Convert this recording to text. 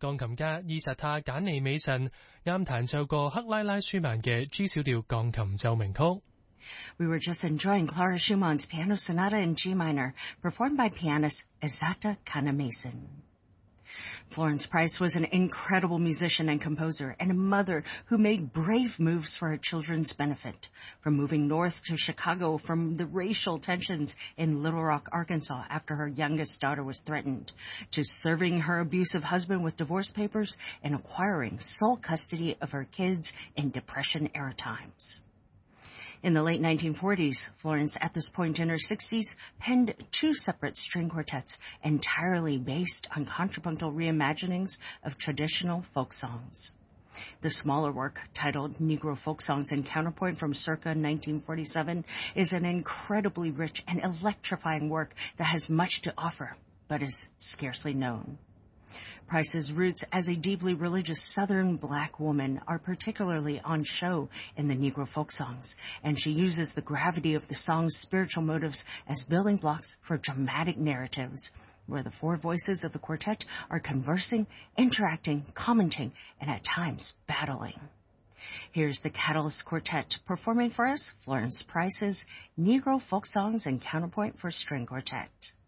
鋼琴家伊薩塔簡尼美神啱彈奏過克拉拉舒曼嘅 G 小調鋼琴奏鳴曲。 We were just enjoying Clara Schumann's Piano Sonata in G minor, performed by pianist Isata Kanemason. Florence Price was an incredible musician and composer and a mother who made brave moves for her children's benefit. From moving north to Chicago from the racial tensions in Little Rock, Arkansas after her youngest daughter was threatened, to serving her abusive husband with divorce papers and acquiring sole custody of her kids in Depression-era times. In the late 1940s, Florence, at this point in her 60s, penned 2 separate string quartets entirely based on contrapuntal reimaginings of traditional folk songs. The smaller work, titled Negro Folk Songs and Counterpoint from circa 1947, is an incredibly rich and electrifying work that has much to offer, but is scarcely known. Price's roots as a deeply religious Southern black woman are particularly on show in the Negro folk songs, and she uses the gravity of the song's spiritual motives as building blocks for dramatic narratives, where the 4 voices of the quartet are conversing, interacting, commenting, and at times battling. Here's the Catalyst Quartet performing for us Florence Price's Negro Folk Songs and Counterpoint for String Quartet.